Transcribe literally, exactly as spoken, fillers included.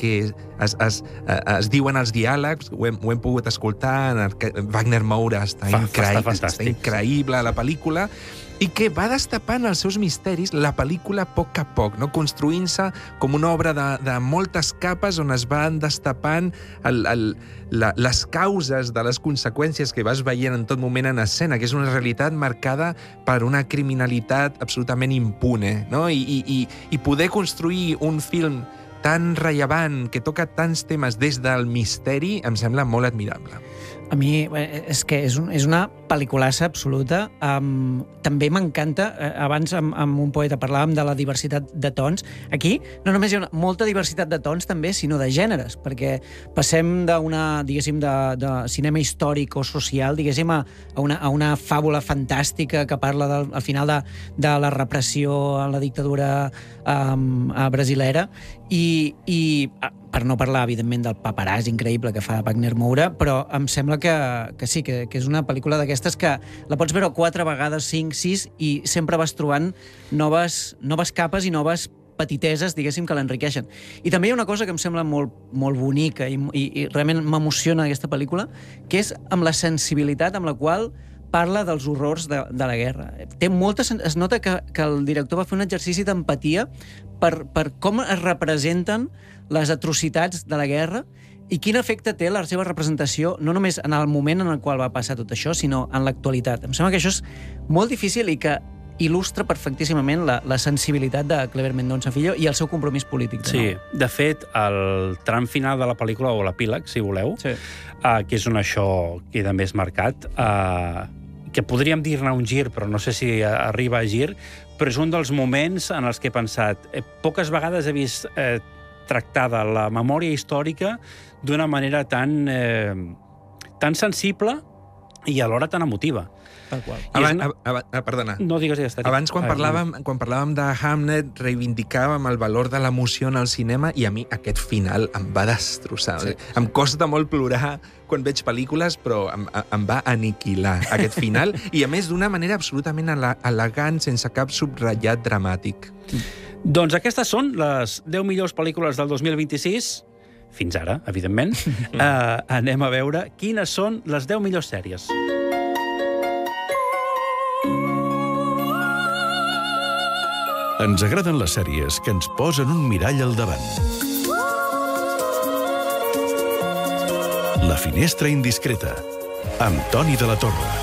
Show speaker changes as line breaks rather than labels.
que es, es, es diuen els diàlegs, ho hem, ho hem pogut escoltar, en Wagner Moura està,
Fa,
increï
està,
està increïble a la pel·lícula, i que va destapant els seus misteris la pel·lícula a poc a poc, no? Construint-se com una obra de, de moltes capes on es van destapant el, el, la, les causes de les conseqüències que vas veient en tot moment en escena, que és una realitat marcada per una criminalitat absolutament impune, no? I, i, i, i poder construir un film tan rellevant, que toca tants temes des del misteri, em sembla molt admirable.
A mi és que és, un, és una pel·liculassa absoluta. Um, també m'encanta, abans amb, amb un poeta parlàvem de la diversitat de tons. Aquí no només hi ha una, molta diversitat de tons també, sinó de gèneres, perquè passem d'una, diguéssim, de, de cinema històric o social, diguéssim, a, a, una, a una fàbula fantàstica que parla del, al final de, de la repressió a la dictadura um, brasilera, i, i per no parlar, evidentment, del paperàs increïble que fa Wagner Moura, però em sembla que, que sí, que, que és una pel·lícula d'aquestes que la pots veure quatre vegades, cinc, sis, i sempre vas trobant noves, noves capes i noves petiteses, diguéssim, que l'enriqueixen. I també hi ha una cosa que em sembla molt, molt bonica i, i, i realment m'emociona aquesta pel·lícula, que és amb la sensibilitat amb la qual parla dels horrors de, de la guerra. Té molta, es nota que, que el director va fer un exercici d'empatia per, per com es representen les atrocitats de la guerra i quin efecte té la seva representació, no només en el moment en el qual va passar tot això, sinó en l'actualitat. Em sembla que això és molt difícil i que il·lustra perfectíssimament la, la sensibilitat de Clever Mendonça Filho i el seu compromís polític. De
sí,
nou.
De fet, el tram final de la pel·lícula, o l'epíleg, si voleu,
sí.
uh, que és on això queda més marcat, uh, que podríem dir-ne un gir, però no sé si arriba a gir, però és un dels moments en els que he pensat, eh, poques vegades he vist eh, tractada la memòria històrica d'una manera tan, eh, tan sensible i alhora tan emotiva.
Tal qual.
Abans,
una...
ab, ab, perdona.
No digues ja està.
Abans, quan parlàvem, quan parlàvem de Hamlet, reivindicàvem el valor de l'emoció en el cinema i a mi aquest final em va destrossar. Sí. Em costa molt plorar quan veig pel·lícules, però em, em va aniquilar aquest final i, a més, d'una manera absolutament elegant, sense cap subratllat dramàtic.
Doncs aquestes són les deu millors pel·lícules del dos mil vint-i-sis, fins ara, evidentment. uh, anem a veure quines són les deu millors sèries.
Ens agraden les sèries que ens posen un mirall al davant. La finestra indiscreta, amb Toni de la Torre.